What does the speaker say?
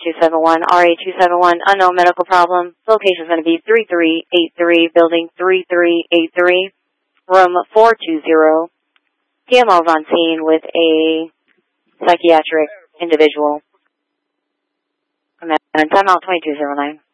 2271, RA271, unknown medical problem. Location is going to be 3383, building 3383, room 420. PMO is on scene with a psychiatric individual. And time out 2209.